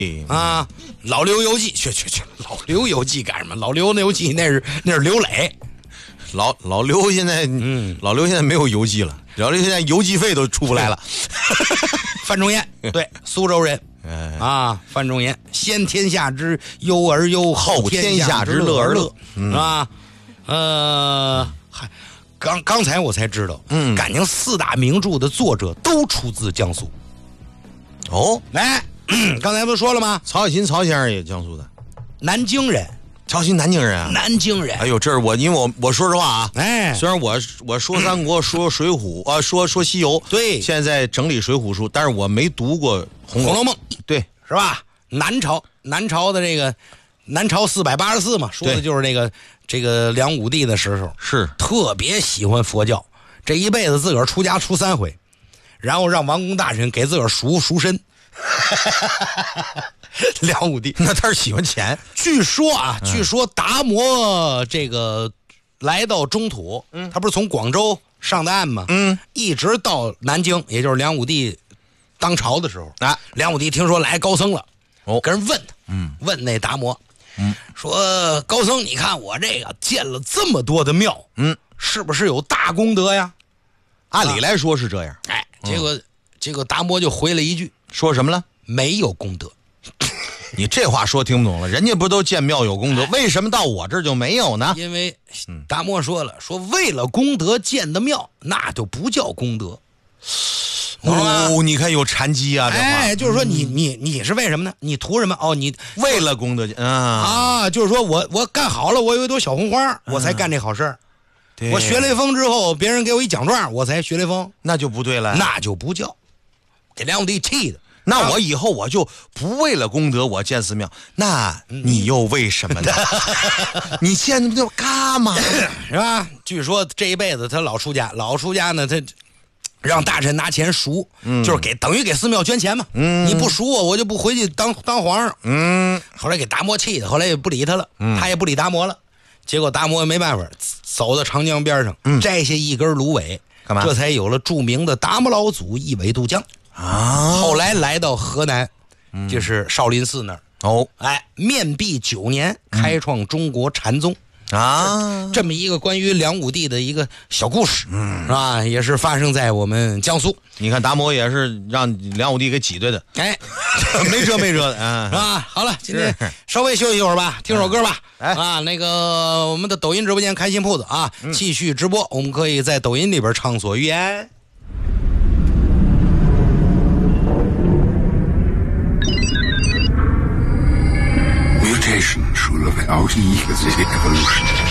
啊，老刘游记，去，老刘游记干什么？老刘那游记那是刘磊。 老刘现在，老刘现在没有游记了，老刘现在游记费都出不来了。 范仲淹，对，苏州人。范仲淹，先天下之忧而忧，后天下之乐而乐，刚才我才知道，感情4大名著的作者都出自江苏。 哦， 来，刚才不说了吗？ 曹雪芹曹先生也江苏的， 南京人。 曹雪芹南京人啊， 南京人。 哎呦，这是因为我说实话啊， 哎， 虽然我说三国，说水浒，说西游， 对， 现在整理水浒书，但是我没读过红楼梦，对， 是吧？南朝的这个南朝484嘛，说的就是这个梁武帝的时候， 是特别喜欢佛教，这一辈子自个儿出家出3回，然后让王公大臣给自个儿赎身。梁武帝那他是喜欢钱。 据说达摩这个来到中土，他不是从广州上的岸吗？一直到南京，也就是梁武帝当朝的时候啊。梁武帝听说来高僧了，跟人问他，问那达摩，说高僧，你看我这个建了这么多的庙，是不是有大功德呀？ 按理来说是这样。 哎，结果达摩就回了一句， 说什么了？ 没有功德。 你这话说听不懂了，人家不都建庙有功德，为什么到我这儿就没有呢？ 因为达摩说了，说为了功德建的庙，那就不叫功德。 你看有禅机啊，这话。 哎，就是说你是为什么呢？你图什么？哦，你为了功德就是说我干好了，我有一朵小红花，我才干这好事儿。我学雷锋之后，别人给我一奖状，我才学雷锋， 那就不对了， 那就不叫。给梁武帝气的。 那我以后我就不为了功德我建寺庙，那你又为什么呢？你建那干嘛是吧？据说这一辈子他老出家呢，他让大臣拿钱赎，就是等于给寺庙捐钱嘛。你不赎我就不回去当皇上。后来给达摩气的，后来也不理他了，他也不理达摩了。结果达摩没办法，走到长江边上，摘下一根芦苇， 干嘛？ 这才有了著名的达摩老祖一苇渡江。后来来到河南，就是少林寺那儿。面壁9年，开创中国禅宗。这么一个关于梁武帝的一个小故事，是吧？也是发生在我们江苏。 你看达摩也是让梁武帝给挤兑的，没辙的是吧？好了，今天稍微休息一会儿吧，听首歌吧。那个我们的抖音直播间开心铺子啊，继续直播，我们可以在抖音里边畅所欲言。 Mutation should have out evolution.